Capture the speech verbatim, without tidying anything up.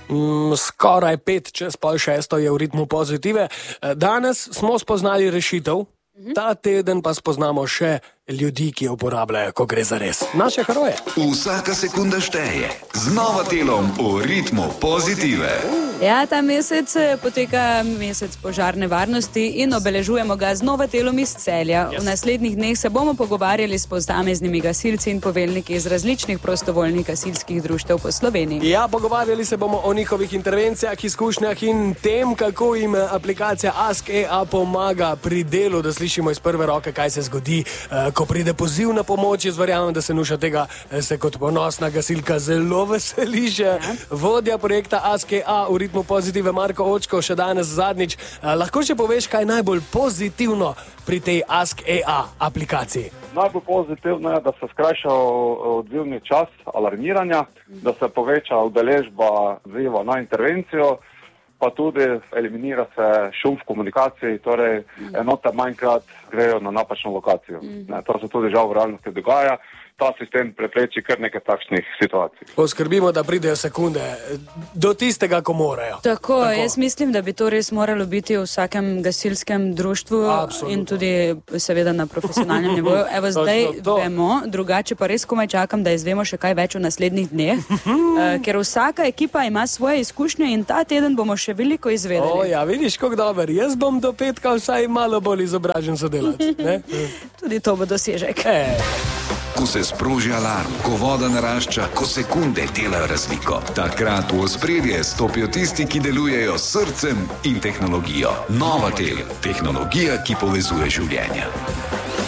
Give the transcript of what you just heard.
Mm, skoraj pet čez pol šesto je v ritmu pozitive. Danes smo spoznali rešitev, ta teden pa spoznamo še ljudi, ki jo uporabljajo, ko gre za res. Naše heroje. Vsaka sekunda šteje. Z Novatelom v ritmu pozitive. Ja, ta mesec poteka mesec požarne varnosti in obeležujemo ga z Novatelom iz Celja. Yes. V naslednjih dneh se bomo pogovarjali s posameznimi gasilci in poveljniki iz različnih prostovoljnih gasilskih društev po Sloveniji. Ja, pogovarjali se bomo o njihovih intervencijah, izkušnjah in tem, kako jim aplikacija Ask E A pomaga pri delu, da slišimo iz prve roke, kaj se zgodi, ko pride poziv na pomoč. Jaz verjamem, da se Nuša tega se kot ponosna gasilka zelo veseliš. Ja. Vodja projekta Ask E A v ritmu pozitive Marko Očko še danes zadnjič. Lahko še poveš, kaj je najbolj pozitivno pri tej Ask E A aplikaciji? Najbolj pozitivno je, da se skrajša odzivni čas alarmiranja, da se poveča udeležba odziva na intervencijo, pa tudi eliminira se šum v komunikaciji, torej enote manjkrat grejo na napačno lokacijo. Ne, to se tudi žal v realnosti dogaja. Ta sistem prepreči kar nekaj takšnih situacij. Poskrbimo, da pridejo sekunde do tistega, ko morajo. Tako, Tako. Jaz mislim, da bi to res moralo biti v vsakem gasilskem društvu. Absolutno. In tudi seveda na profesionalnem nivoju. Evo, zdaj vemo, drugače pa res komaj čakam, da izvemo še kaj več v naslednjih dneh, uh, ker vsaka ekipa ima svoje izkušnje in ta teden bomo še veliko izvedeli. O ja, vidiš, kako dober. Jaz bom do petka vsaj malo bolj izobražen sodelavec. Tudi to bo dosežek. E. Ko se sproži alarm, ko voda narašča, ko sekunde delajo razliko. Takrat v ospredje stopijo tisti, ki delujejo s srcem in tehnologijo. Novatel, tehnologija, ki povezuje življenja.